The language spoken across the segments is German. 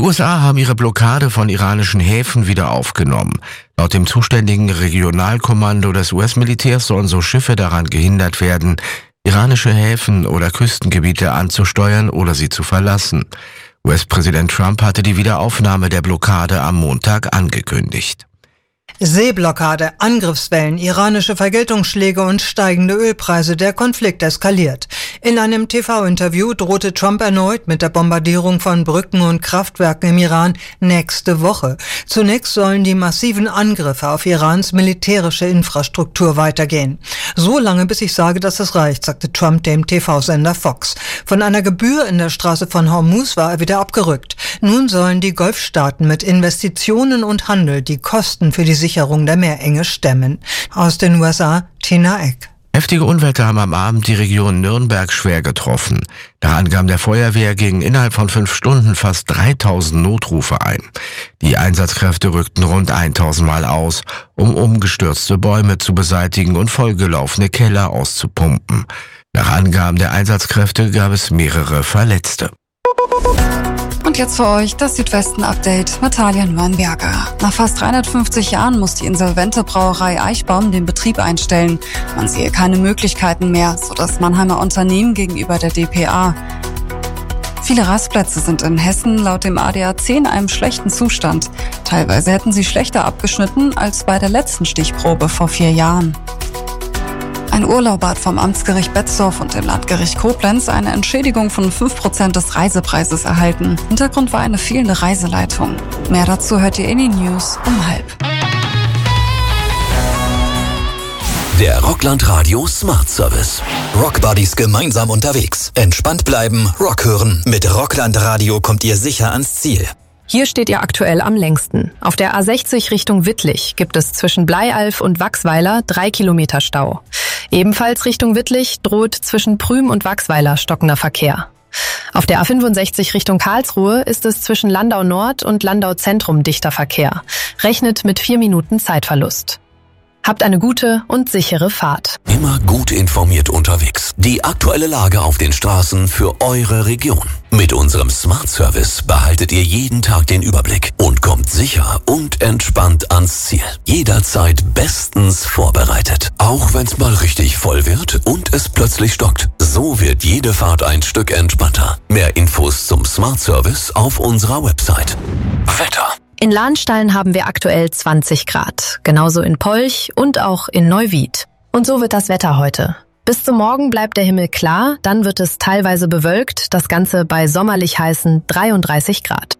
USA haben ihre Blockade von iranischen Häfen wieder aufgenommen. Laut dem zuständigen Regionalkommando des US-Militärs sollen so Schiffe daran gehindert werden, iranische Häfen oder Küstengebiete anzusteuern oder sie zu verlassen. US-Präsident Trump hatte die Wiederaufnahme der Blockade am Montag angekündigt. Seeblockade, Angriffswellen, iranische Vergeltungsschläge und steigende Ölpreise. Der Konflikt eskaliert. In einem TV-Interview drohte Trump erneut mit der Bombardierung von Brücken und Kraftwerken im Iran nächste Woche. Zunächst sollen die massiven Angriffe auf Irans militärische Infrastruktur weitergehen. So lange, bis ich sage, dass es reicht, sagte Trump dem TV-Sender Fox. Von einer Gebühr in der Straße von Hormuz war er wieder abgerückt. Nun sollen die Golfstaaten mit Investitionen und Handel die Kosten für die Sicherung der Meerenge stemmen. Aus den USA, Tina Eck. Heftige Unwetter haben am Abend die Region Nürnberg schwer getroffen. Nach Angaben der Feuerwehr gingen innerhalb von 5 Stunden fast 3000 Notrufe ein. Die Einsatzkräfte rückten rund 1000 Mal aus, um umgestürzte Bäume zu beseitigen und vollgelaufene Keller auszupumpen. Nach Angaben der Einsatzkräfte gab es mehrere Verletzte. Und jetzt für euch das Südwesten-Update mit Talia Nürnberger. Nach fast 350 Jahren muss die insolvente Brauerei Eichbaum den Betrieb einstellen. Man sehe keine Möglichkeiten mehr, so das Mannheimer Unternehmen gegenüber der dpa. Viele Rastplätze sind in Hessen laut dem ADAC in einem schlechten Zustand. Teilweise hätten sie schlechter abgeschnitten als bei der letzten Stichprobe vor 4 Jahren. Ein Urlauber hat vom Amtsgericht Betzdorf und dem Landgericht Koblenz eine Entschädigung von 5% des Reisepreises erhalten. Hintergrund war eine fehlende Reiseleitung. Mehr dazu hört ihr in den News um 12:30. Der Rockland Radio Smart Service. Rockbuddies gemeinsam unterwegs. Entspannt bleiben, Rock hören. Mit Rockland Radio kommt ihr sicher ans Ziel. Hier steht ihr aktuell am längsten. Auf der A60 Richtung Wittlich gibt es zwischen Bleialf und Wachsweiler 3 Kilometer Stau. Ebenfalls Richtung Wittlich droht zwischen Prüm und Wachsweiler stockender Verkehr. Auf der A65 Richtung Karlsruhe ist es zwischen Landau Nord und Landau Zentrum dichter Verkehr. Rechnet mit 4 Minuten Zeitverlust. Habt eine gute und sichere Fahrt. Immer gut informiert unterwegs. Die aktuelle Lage auf den Straßen für eure Region. Mit unserem Smart Service behaltet ihr jeden Tag den Überblick und kommt sicher und entspannt ans Ziel. Jederzeit bestens vorbereitet. Auch wenn's mal richtig voll wird und es plötzlich stockt. So wird jede Fahrt ein Stück entspannter. Mehr Infos zum Smart Service auf unserer Website. Wetter. In Lahnstein haben wir aktuell 20 Grad, genauso in Polch und auch in Neuwied. Und so wird das Wetter heute. Bis zum Morgen bleibt der Himmel klar, dann wird es teilweise bewölkt, das Ganze bei sommerlich heißen 33 Grad.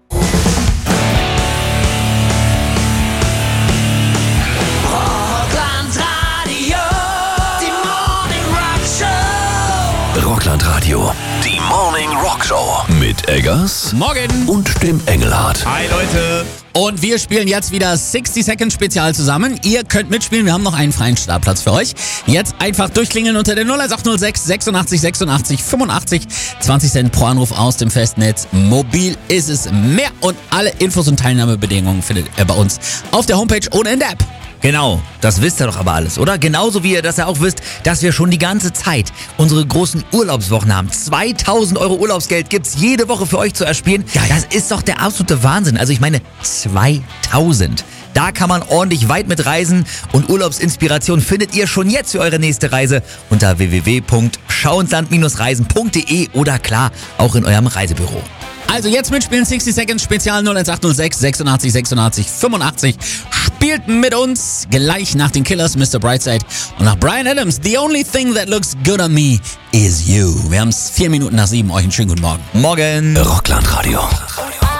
Rockland Radio, die Morning Rock Show mit Eggers Morgen und dem Engelhardt. Hi Leute. Und wir spielen jetzt wieder 60 Second Spezial zusammen. Ihr könnt mitspielen, wir haben noch einen freien Startplatz für euch. Jetzt einfach durchklingeln unter der 01806 86 86 85. 20 Cent pro Anruf aus dem Festnetz. Mobil ist es mehr und alle Infos und Teilnahmebedingungen findet ihr bei uns auf der Homepage und in der App. Genau, das wisst ihr doch aber alles, oder? Genauso wie ihr das ja auch wisst, dass wir schon die ganze Zeit unsere großen Urlaubswochen haben. 2000 Euro Urlaubsgeld gibt's jede Woche für euch zu erspielen. Ja, das ist doch der absolute Wahnsinn. Also ich meine, 2000. Da kann man ordentlich weit mit reisen und Urlaubsinspiration findet ihr schon jetzt für eure nächste Reise unter www.schauinsland-reisen.de oder klar, auch in eurem Reisebüro. Also jetzt mitspielen, 60 Seconds Spezial 01806 86 86 85. Spielt mit uns gleich nach den Killers, Mr. Brightside und nach Bryan Adams. The only thing that looks good on me is you. Wir haben's 4 Minuten nach 7. Euch einen schönen guten Morgen. Morgen. Rockland Radio.